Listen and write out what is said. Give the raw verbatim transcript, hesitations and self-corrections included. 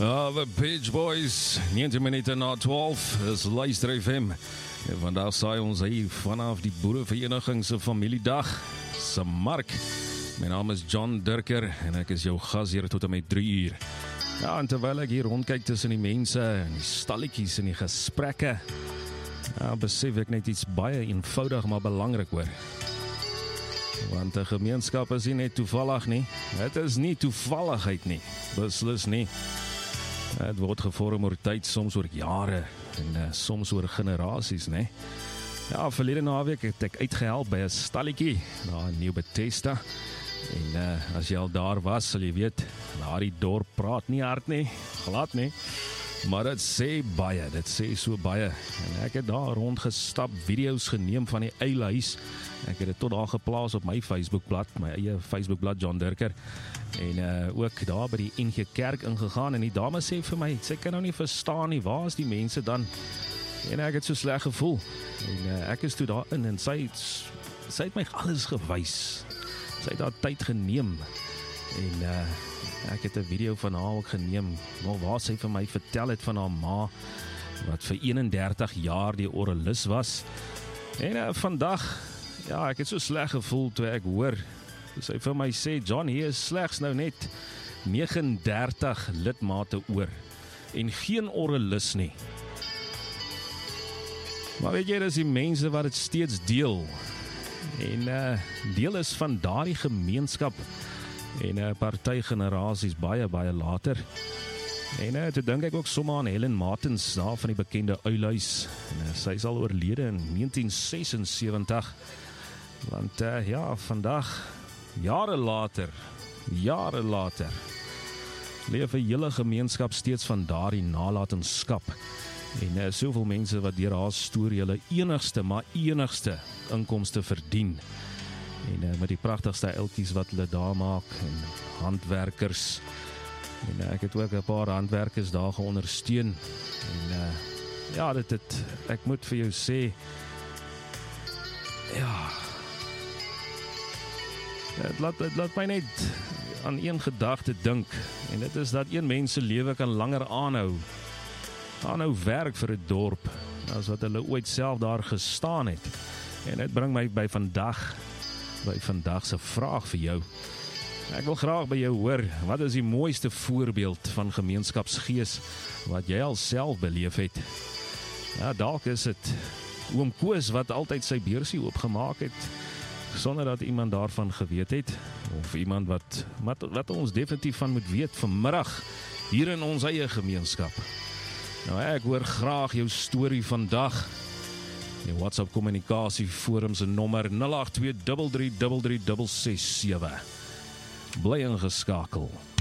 Ah, the Beach Boys, negentien minute na twaalf, is Luister F M. En vandag saai ons hier vanaf die Boerevereniging se familiedag, se mark. My naam is John Dirker en ek is jou gasheer tot en met drie uur. Ja, en terwyl ek hier rondkyk tussen die mense en die stalletjies en die gesprekke, ja, besef ek net iets baie eenvoudig maar belangrik hoor. Want 'n gemeenskap is nie net toevallig nie. Het is nie toevalligheid nie, beslis nie. Het word gevorm oor tyd, soms oor jare en uh, soms oor generasies, né? Ja, verlede naweek het ek uitgehelp by 'n stalletjie, daar in Nieuw-Bethesda. En uh, as jy al daar was, sal jy weet, daardie dorp praat nie hard nie, glad nie. Maar dit sê baie, dit sê so baie. En ek het daar rondgestap, video's geneem van die eilhuis. Ek het dit tot daar geplaas op my Facebookblad, my eie Facebookblad John Dirker. En uh, ook daar by die N G Kerk ingegaan. En die dame sê vir my, sy kan nou nie verstaan nie, waar is die mense dan? En ek het so sleg gevoel. En uh, ek is toe daar in en sy het, sy het my alles gewys. Sy het daar tyd geneem. En uh, ek het 'n video van haar ook geneem, maar waar sy vir my vertel het van haar ma, wat vir eenendertig jaar die orrelis was. En uh, vandag, ja, ek het so sleg gevoel toe ek hoor, sy vir my sê, John, hier is slegs nou net negenendertig lidmate oor, en geen orrelis nie. Maar weet jy, dis die mense wat het steeds deel, en uh, deel is van daardie gemeenskap, en 'n uh, party generasies baie, baie later. En uh, toe dink ek ook sommer aan Helen Martens, daar van die bekende uilhuis. En uh, sy is al oorlede in negentien sesensewentig. Want uh, ja, vandag, jare later, jare later, leef 'n hele gemeenskap steeds van daardie nalatenskap. En uh, soveel mense wat deur haar storie hulle enigste, maar enigste inkomste verdien. En uh, met die pragtigste eltjies wat hulle daar maak, en handwerkers. En uh, ek het ook 'n paar handwerkers daar geondersteun. En uh, ja, dit het, ek moet vir jou sê, ja, dit laat, dit laat my net aan een gedagte dink. En dit is dat een mens se lewe kan langer aanhou. Aanhou werk vir 'n dorp, as wat hulle ooit self daar gestaan het. En dit bring my by vandag, by vandag se vraag vir jou. Ek wil graag by jou hoor, wat is die mooiste voorbeeld van gemeenskapsgees wat jy al self beleef het? Ja, dalk is dit oom Koos wat altyd sy beursie oopgemaak het, sonder dat iemand daarvan geweet het, of iemand wat, wat, wat ons definitief van moet weet vanmiddag, hier in ons eie gemeenskap. Nou ek hoor graag jou storie vandag. Die WhatsApp kommunikasie forum se nommer nul agt twee drie drie drie drie ses ses sewe. Bly ingeskakel.